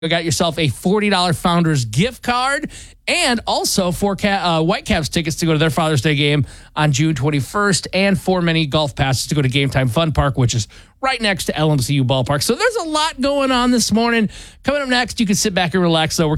You got yourself a $40 Founders gift card and also 4 Whitecaps tickets to go to their Father's Day game on June 21st and 4 mini golf passes to go to Game Time Fun Park, which is right next to LMCU Ballpark. So there's a lot going on this morning. Coming up next, you can sit back and relax, though. We're